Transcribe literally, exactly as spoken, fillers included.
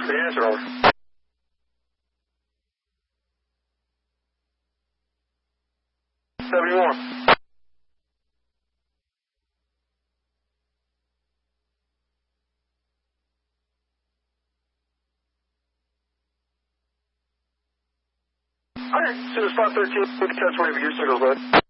the answer, over. seventy-one. Okay, as soon as five thirteen, we can catch whatever your signals, bud.